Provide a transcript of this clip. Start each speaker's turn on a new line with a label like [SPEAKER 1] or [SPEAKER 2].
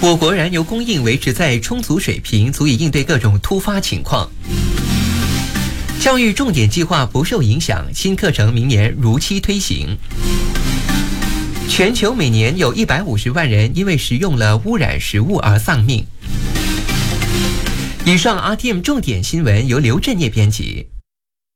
[SPEAKER 1] 我国燃油供应维持在充足水平，足以应对各种突发情况。教育重点计划不受影响，新课程明年如期推行。全球每年有150万人因为食用了污染食物而丧命。以上 RTM 重点新闻由刘振业编辑。